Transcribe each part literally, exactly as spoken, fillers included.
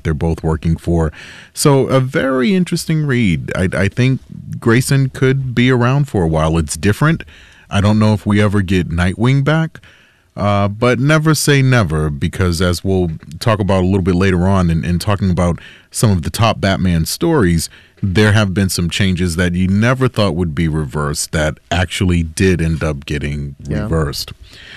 they're both working for. So a very interesting read. I, I think Grayson could be around for a while. It's different. I don't know if we ever get Nightwing back. Uh, but never say never, because as we'll talk about a little bit later on in, in talking about some of the top Batman stories, there have been some changes that you never thought would be reversed that actually did end up getting yeah. reversed.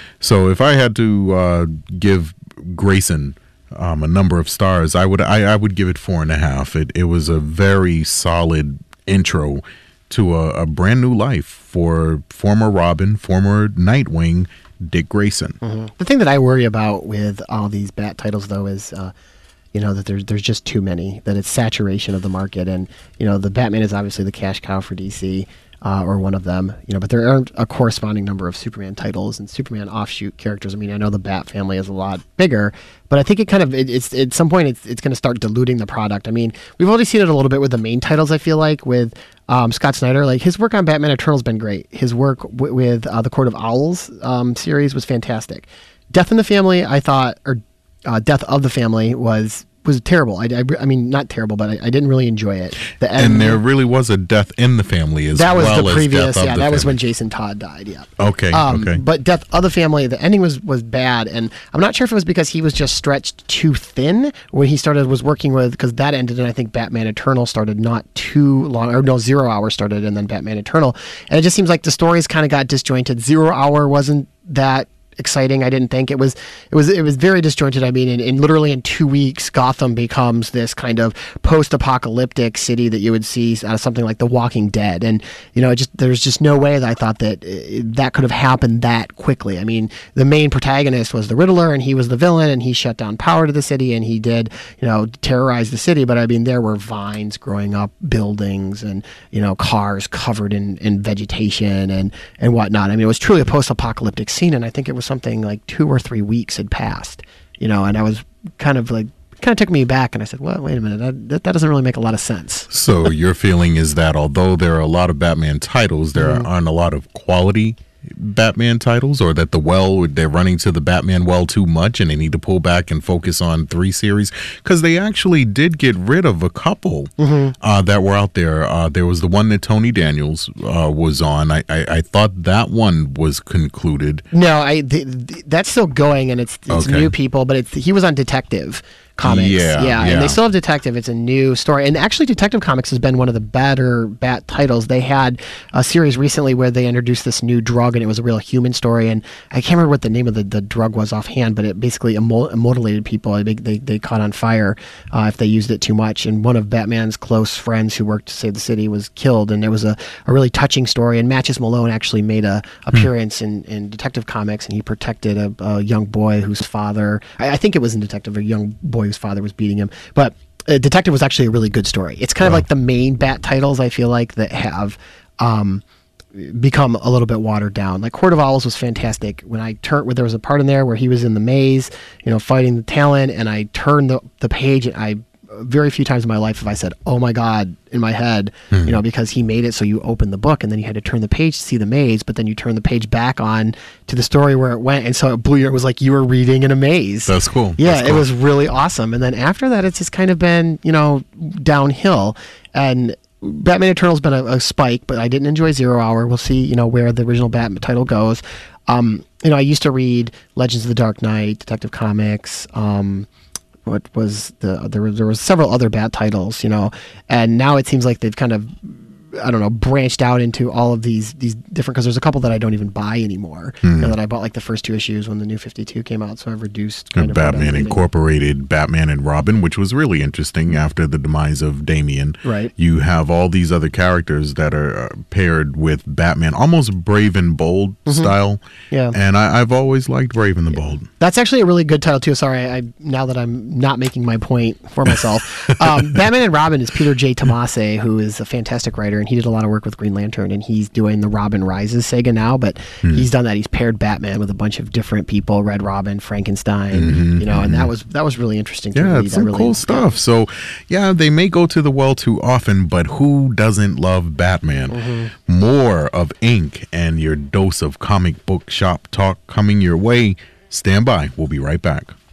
So if I had to uh, give Grayson um, a number of stars, I would I, I would give it four and a half. It, it was a very solid intro to a, a brand new life for former Robin, former Nightwing, Dick Grayson. Mm-hmm. The thing that I worry about with all these Bat titles, though, is uh, you know that there's there's just too many. That it's saturation of the market, and you know the Batman is obviously the cash cow for D C, uh, or one of them. You know, but there aren't a corresponding number of Superman titles and Superman offshoot characters. I mean, I know the Bat family is a lot bigger, but I think it kind of it, it's at some point it's it's going to start diluting the product. I mean, we've already seen it a little bit with the main titles. I feel like with Um, Scott Snyder, like his work on Batman Eternal's been great. His work w- with uh, the Court of Owls um, series was fantastic. Death in the Family, I thought, or uh, Death of the Family was was terrible. I, I, I mean, not terrible, but I, I didn't really enjoy it. The and end, there really was a death in the family as that was well the as previous, Death of yeah, the that family. was when Jason Todd died. Yeah. Okay. Um, okay. But Death of the Family, the ending was was bad, and I'm not sure if it was because he was just stretched too thin when he started was working with, because that ended, and I think Batman Eternal started not too long, or no, Zero Hour started, and then Batman Eternal, and it just seems like the stories kind of got disjointed. Zero Hour wasn't that exciting. I didn't think it was it was it was very disjointed. I mean, in, in literally in two weeks Gotham becomes this kind of post-apocalyptic city that you would see out of something like The Walking Dead, and you know, it just there's just no way that I thought that uh, that could have happened that quickly. I mean, the main protagonist was the Riddler, and he was the villain, and he shut down power to the city, and he did, you know, terrorize the city, but I mean, there were vines growing up, buildings, and you know, cars covered in, in vegetation and and whatnot. I mean, it was truly a post-apocalyptic scene, and I think it was something like two or three weeks had passed, you know, and I was kind of like, kind of took me back, and I said, well, wait a minute, that, that doesn't really make a lot of sense. So your feeling is that although there are a lot of Batman titles, there mm-hmm. aren't a lot of quality Batman titles, or that the well, they're running to the Batman well too much and they need to pull back and focus on three series, because they actually did get rid of a couple mm-hmm. uh, that were out there. Uh, there was the one that Tony Daniels uh, was on. I, I, I thought that one was concluded. No, I th- th- that's still going, and it's it's okay. new people, but it's he was on Detective Comics. Yeah, yeah, yeah, and they still have Detective. It's a new story. And actually, Detective Comics has been one of the better Bat titles. They had a series recently where they introduced this new drug, and it was a real human story. And I can't remember what the name of the, the drug was offhand, but it basically immol- immolated people. They, they, they caught on fire uh, if they used it too much. And one of Batman's close friends who worked to save the city was killed. And it was a, a really touching story. And Matches Malone actually made a appearance in, in Detective Comics, and he protected a, a young boy whose father, I, I think it was in Detective, a young boy whose father was beating him. But uh, Detective was actually a really good story. It's kind of wow. like the main Bat titles, I feel like, that have um, become a little bit watered down. Like Court of Owls was fantastic. When I turned, where there was a part in there where he was in the maze, you know, fighting the Talon, and I turned the, the page, and I very few times in my life have I said, oh my God, in my head, mm-hmm. you know, because he made it so you open the book and then you had to turn the page to see the maze, but then you turn the page back on to the story where it went. And so it blew your, it was like you were reading in a maze. That's cool. Yeah, That's cool. It was really awesome. And then after that, it's just kind of been, you know, downhill. And Batman Eternal's been a, a spike, but I didn't enjoy Zero Hour. We'll see, you know, where the original Batman title goes. Um, you know, I used to read Legends of the Dark Knight, Detective Comics, um, what was the there was there was several other Bat titles, you know, and now it seems like they've kind of, I don't know, branched out into all of these these different, because there's a couple that I don't even buy anymore. Mm. You know, that I bought like the first two issues when the new fifty-two came out, so I've reduced kind and of Batman Incorporated, Batman and Robin, which was really interesting after the demise of Damian. Right. You have all these other characters that are uh, paired with Batman, almost Brave and Bold mm-hmm. style. Yeah. And I, I've always liked Brave and the yeah. Bold. That's actually a really good title too. Sorry, I now that I'm not making my point for myself. um, Batman and Robin is Peter J. Tomasi, who is a fantastic writer, and he did a lot of work with Green Lantern, and he's doing the Robin Rises saga now, but hmm. he's done that. He's paired Batman with a bunch of different people, Red Robin, Frankenstein, mm-hmm, you know, mm-hmm. and that was that was really interesting to yeah, read. It's some really, cool stuff. So, yeah, they may go to the well too often, but who doesn't love Batman? Mm-hmm. More of Ink and your dose of comic book shop talk coming your way. Stand by. We'll be right back.